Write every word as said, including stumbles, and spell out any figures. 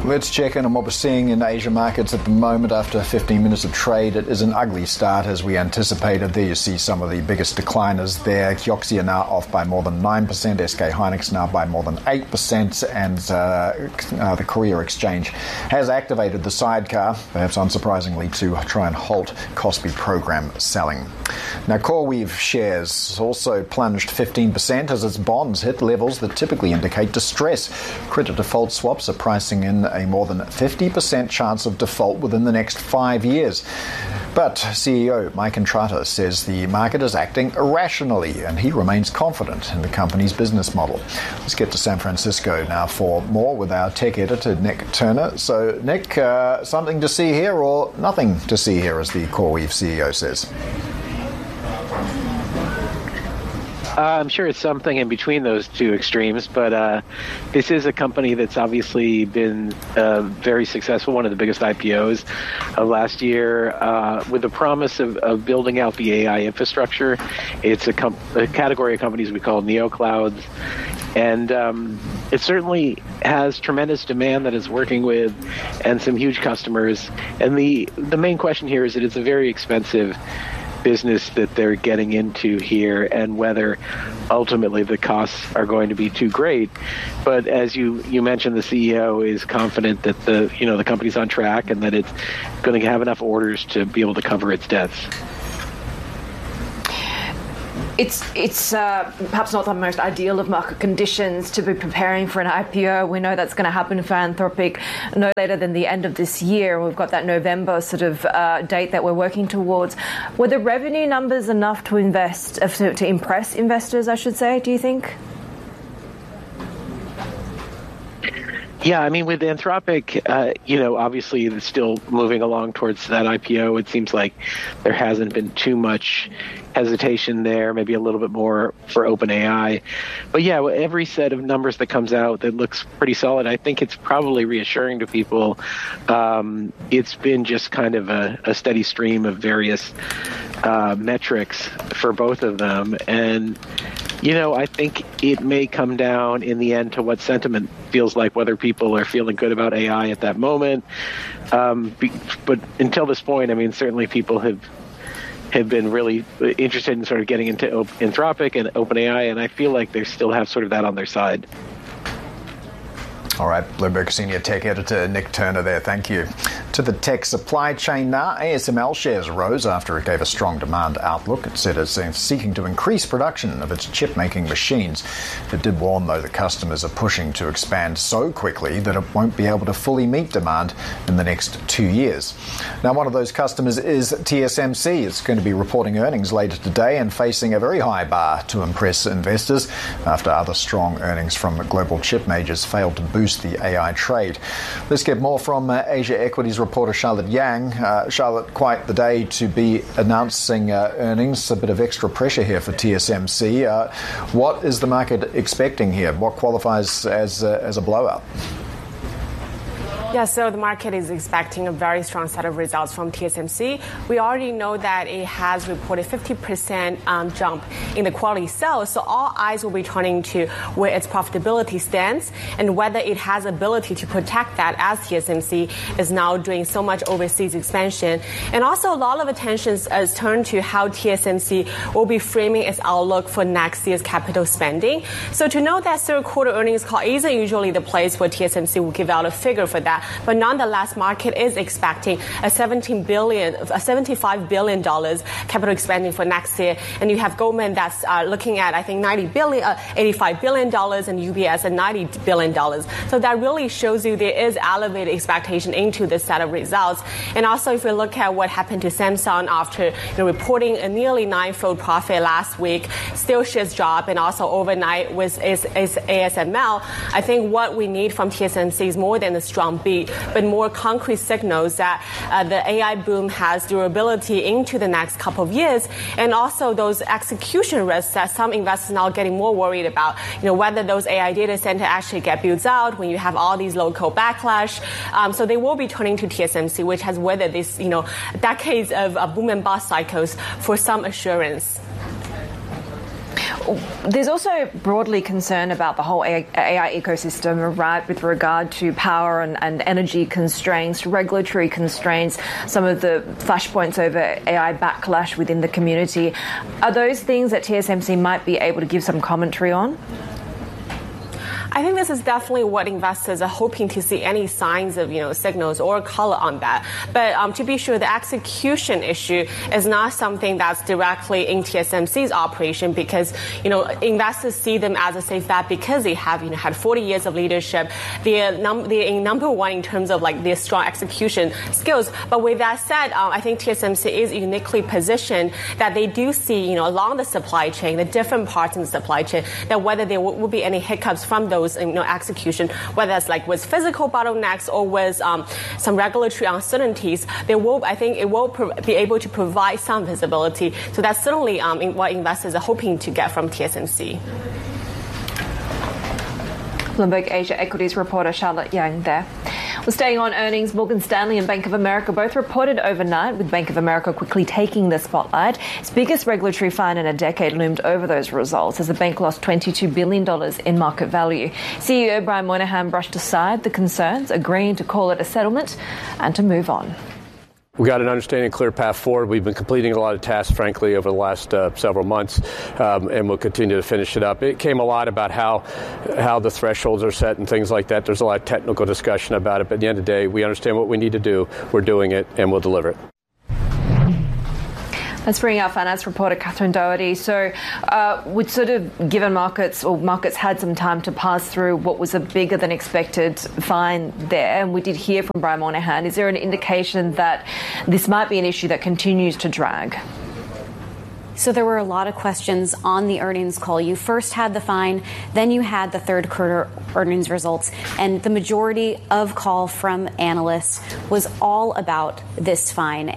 Let's check in on what we're seeing in Asia markets at the moment. After fifteen minutes of trade, it is an ugly start as we anticipated. There you see some of the biggest decliners there. Kioxia now off by more than nine percent, S K Hynix now by more than eight percent, and uh, uh, the Korea Exchange has activated the sidecar, perhaps unsurprisingly, to try and halt Kospi program selling. Now, CoreWeave shares also plunged fifteen percent as its bonds hit levels that typically indicate distress. Credit default swaps are pricing in a more than fifty percent chance of default within the next five years. But C E O Mike Entrata says the market is acting irrationally, and he remains confident in the company's business model. Let's get to San Francisco now for more with our tech editor, Nick Turner. So, Nick, uh, something to see here or nothing to see here, as the CoreWeave C E O says? Uh, I'm sure it's something in between those two extremes, but uh, this is a company that's obviously been uh, very successful, one of the biggest I P Os of last year, uh, with the promise of, of building out the A I infrastructure. It's a, com- a category of companies we call neoclouds, and um, it certainly has tremendous demand that it's working with and some huge customers. And the, the main question here is that it's a very expensive business that they're getting into here, and whether ultimately the costs are going to be too great. But as you, you mentioned, the C E O is confident that the you know the company's on track and that it's going to have enough orders to be able to cover its debts. It's it's uh, perhaps not the most ideal of market conditions to be preparing for an I P O. We know that's going to happen for Anthropic no later than the end of this year. We've got that November sort of uh, date that we're working towards. Were the revenue numbers enough to invest, uh, to, to impress investors, I should say, do you think? Yeah, I mean, with Anthropic, uh, you know, obviously it's still moving along towards that I P O. It seems like there hasn't been too much hesitation there, maybe a little bit more for OpenAI. But yeah, every set of numbers that comes out that looks pretty solid, I think it's probably reassuring to people. Um, it's been just kind of a, a steady stream of various uh, metrics for both of them. And you know, I think it may come down in the end to what sentiment feels like, whether people are feeling good about A I at that moment. Um, be, but until this point, I mean, certainly people have have been really interested in sort of getting into Anthropic and OpenAI, and I feel like they still have sort of that on their side. All right, Bloomberg Senior Tech Editor Nick Turner there, thank you. To the tech supply chain now, A S M L shares rose after it gave a strong demand outlook. It said it's seeking to increase production of its chip-making machines. It did warn, though, that customers are pushing to expand so quickly that it won't be able to fully meet demand in the next two years. Now, one of those customers is T S M C. It's going to be reporting earnings later today and facing a very high bar to impress investors after other strong earnings from global chip majors failed to boost the A I trade. Let's get more from uh, Asia Equities reporter Charlotte Yang. Uh, Charlotte, quite the day to be announcing uh, earnings. A bit of extra pressure here for T S M C. Uh, what is the market expecting here? What qualifies as, uh, as a blowout? Yeah, so the market is expecting a very strong set of results from T S M C. We already know that it has reported fifty percent um, jump in the quarterly sales, so all eyes will be turning to where its profitability stands and whether it has ability to protect that, as T S M C is now doing so much overseas expansion. And also a lot of attention is turned to how T S M C will be framing its outlook for next year's capital spending. So to know that third quarter earnings call isn't usually the place where T S M C will give out a figure for that. But nonetheless, market is expecting a seventeen billion, a seventy-five billion dollars capital expending for next year. And you have Goldman that's uh, looking at, I think, ninety billion, uh, eighty-five billion dollars, and U B S at ninety billion dollars. So that really shows you there is elevated expectation into this set of results. And also, if we look at what happened to Samsung after you know, reporting a nearly nine-fold profit last week, still shares drop, and also overnight with its, its A S M L, I think what we need from T S M C is more than a strong beat, but more concrete signals that uh, the A I boom has durability into the next couple of years, and also those execution risks that some investors now are getting more worried about. You know, whether those A I data centers actually get built out when you have all these local backlash. Um, so they will be turning to T S M C, which has weathered this, you know, decades of uh, boom and bust cycles for some assurance. There's also broadly concern about the whole A I ecosystem, right, with regard to power and, and energy constraints, regulatory constraints, some of the flashpoints over A I backlash within the community. Are those things that T S M C might be able to give some commentary on? I think this is definitely what investors are hoping to see, any signs of, you know, signals or color on that. But um, to be sure, the execution issue is not something that's directly in T S M C's operation, because, you know, investors see them as a safe bet because they have, you know, had forty years of leadership. They're, num- they're in number one in terms of like their strong execution skills. But with that said, um, I think T S M C is uniquely positioned that they do see, you know, along the supply chain, the different parts in the supply chain, that whether there will, will be any hiccups from those, you know, execution, whether it's like with physical bottlenecks or with um, some regulatory uncertainties, there will, I think, it will pro- be able to provide some visibility. So that's certainly um, in what investors are hoping to get from T S M C. Bloomberg Asia Equities reporter Charlotte Yang there. Well, staying on earnings, Morgan Stanley and Bank of America both reported overnight, with Bank of America quickly taking the spotlight. Its biggest regulatory fine in a decade loomed over those results as the bank lost twenty-two billion dollars in market value. C E O Brian Moynihan brushed aside the concerns, agreeing to call it a settlement and to move on. We got an understanding, clear path forward. We've been completing a lot of tasks, frankly, over the last uh, several months, um, and we'll continue to finish it up. It came a lot about how how the thresholds are set and things like that. There's a lot of technical discussion about it, but at the end of the day, we understand what we need to do. We're doing it, and we'll deliver it. Let's bring our finance reporter, Catherine Doherty. So uh, we'd sort of given markets, or markets had some time to pass through what was a bigger than expected fine there. And we did hear from Brian Moynihan. Is there an indication that this might be an issue that continues to drag? So there were a lot of questions on the earnings call. You first had the fine, then you had the third quarter earnings results, and the majority of call from analysts was all about this fine.